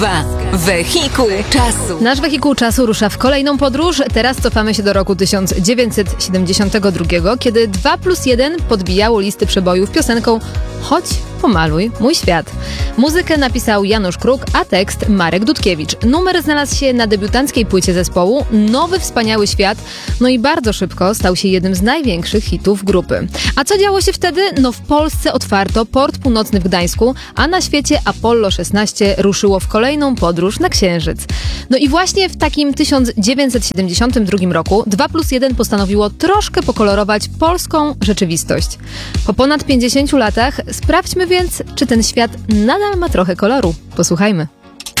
Wehikuł czasu. Nasz wehikuł czasu rusza w kolejną podróż. Teraz cofamy się do roku 1972, kiedy 2+1 podbijało listy przebojów piosenką Chodź, pomaluj mój świat. Muzykę napisał Janusz Kruk, a tekst Marek Dudkiewicz. Numer znalazł się na debiutanckiej płycie zespołu Nowy Wspaniały Świat, no i bardzo szybko stał się jednym z największych hitów grupy. A co działo się wtedy? No w Polsce otwarto port północny w Gdańsku, a na świecie Apollo 16 ruszyło w kolejną podróż na Księżyc. No i właśnie w takim 1972 roku 2+1 postanowiło troszkę pokolorować polską rzeczywistość. Po ponad 50 latach sprawdźmy więc, czy ten świat nadal ma trochę koloru. Posłuchajmy.